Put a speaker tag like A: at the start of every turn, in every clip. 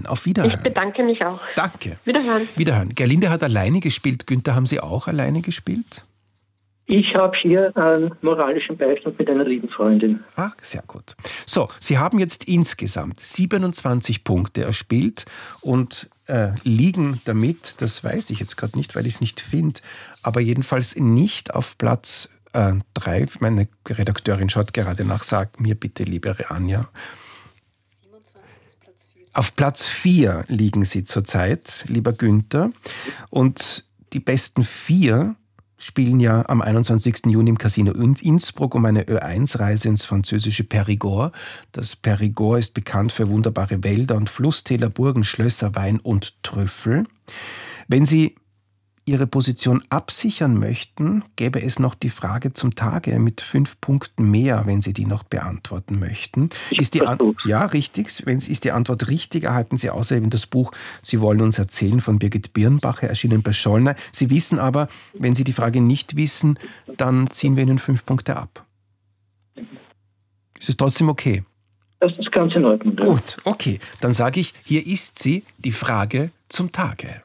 A: Auf Wiederhören.
B: Ich bedanke mich auch.
A: Danke.
B: Wiederhören.
A: Wiederhören. Gerlinde hat alleine gespielt. Günther, haben Sie auch alleine gespielt?
C: Ich habe hier einen moralischen Beistand mit einer lieben Freundin.
A: Ach, sehr gut. So, Sie haben jetzt insgesamt 27 Punkte erspielt und liegen damit, das weiß ich jetzt gerade nicht, weil ich es nicht finde, aber jedenfalls nicht auf Platz 3. Meine Redakteurin schaut gerade nach, sagt mir bitte, liebe Anja.
B: 27 ist Platz 4.
A: Auf Platz 4 liegen Sie zurzeit, lieber Günther. Und die besten 4 spielen ja am 21. Juni im Casino Innsbruck um eine Ö1-Reise ins französische Périgord. Das Périgord ist bekannt für wunderbare Wälder und Flusstäler, Burgen, Schlösser, Wein und Trüffel. Wenn Sie Ihre Position absichern möchten, gäbe es noch die Frage zum Tage mit 5 Punkten mehr, wenn Sie die noch beantworten möchten. Ja, richtig. Ist die Antwort richtig, erhalten Sie außerdem das Buch Sie wollen uns erzählen von Birgit Birnbacher, erschienen bei Schollner. Sie wissen aber, wenn Sie die Frage nicht wissen, dann ziehen wir Ihnen 5 Punkte ab. Ist es trotzdem okay?
C: Das ist ganz in Ordnung. Ja.
A: Gut, okay. Dann sage ich, hier ist sie, die Frage zum Tage.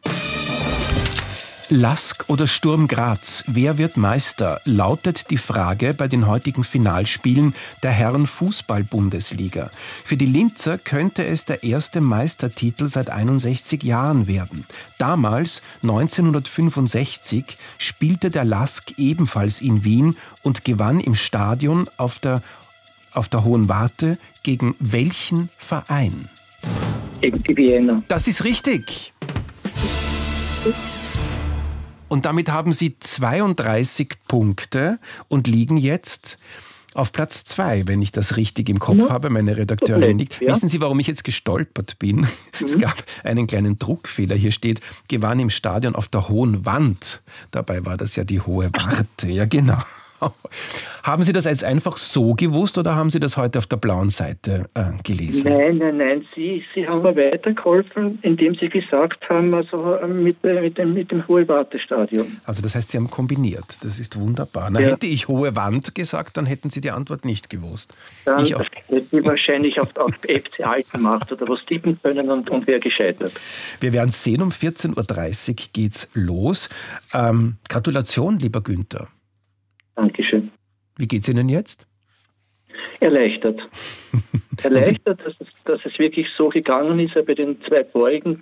A: Lask oder Sturm Graz, wer wird Meister, lautet die Frage bei den heutigen Finalspielen der Herren-Fußball-Bundesliga. Für die Linzer könnte es der erste Meistertitel seit 61 Jahren werden. Damals, 1965, spielte der Lask ebenfalls in Wien und gewann im Stadion auf der Hohen Warte gegen welchen Verein?
C: Gegen die Vienna.
A: Das ist richtig. Und damit haben Sie 32 Punkte und liegen jetzt auf Platz 2, wenn ich das richtig im Kopf habe. Meine Redakteurin nickt. Ja. Wissen Sie, warum ich jetzt gestolpert bin? Es gab einen kleinen Druckfehler. Hier steht, gewann im Stadion auf der Hohen Wand. Dabei war das ja die Hohe Warte. Ja, genau. Haben Sie das jetzt einfach so gewusst oder haben Sie das heute auf der blauen Seite gelesen?
C: Nein. Sie haben mir weitergeholfen, indem Sie gesagt haben, also mit dem Hohe Warte-Stadion.
A: Also das heißt, Sie haben kombiniert. Das ist wunderbar. Na, hätte ich Hohe Wand gesagt, dann hätten Sie die Antwort nicht gewusst.
C: Dann hätten Sie wahrscheinlich auf FC Altenmacht oder was tippen können und wäre gescheitert.
A: Wir werden sehen, um 14.30 Uhr geht's los. Gratulation, lieber Günther.
C: Dankeschön.
A: Wie geht's Ihnen jetzt?
C: Erleichtert. Erleichtert, dass es wirklich so gegangen ist. Bei den 2 vorigen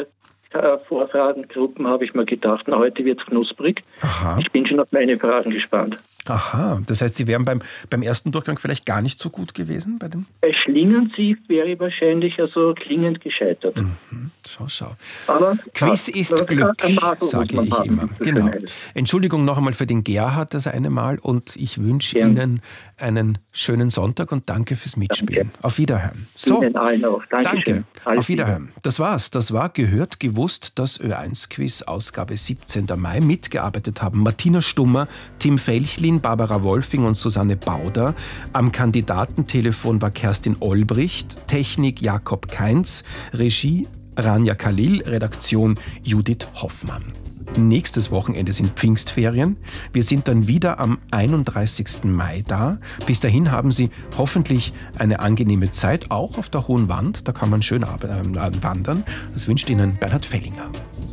C: Vorfragengruppen habe ich mir gedacht, na, heute wird es knusprig.
A: Aha.
C: Ich bin schon auf meine Fragen gespannt.
A: Aha, das heißt, Sie wären beim ersten Durchgang vielleicht gar nicht so gut gewesen?
C: Bei Schlingensief wäre ich wahrscheinlich klingend gescheitert.
A: Mhm. Schau.
C: Aber
A: Quiz ist Glück, sage ich immer. Genau. Entschuldigung noch einmal für den Gerhard das eine Mal und ich wünsche Ihnen einen schönen Sonntag und danke fürs Mitspielen. Danke. Auf Wiederhören. So,
C: Ihnen allen auch.
A: Danke. Auf Wiederhören. Das war's. Das war Gehört, gewusst, das Ö1-Quiz, Ausgabe 17. Mai. Mitgearbeitet haben Martina Stummer, Tim Felchlin, Barbara Wolfing und Susanne Bauder. Am Kandidatentelefon war Kerstin Olbricht, Technik Jakob Kainz, Regie Rania Khalil, Redaktion Judith Hoffmann. Nächstes Wochenende sind Pfingstferien. Wir sind dann wieder am 31. Mai da. Bis dahin haben Sie hoffentlich eine angenehme Zeit, auch auf der Hohen Wand. Da kann man schön wandern. Das wünscht Ihnen Bernhard Fellinger.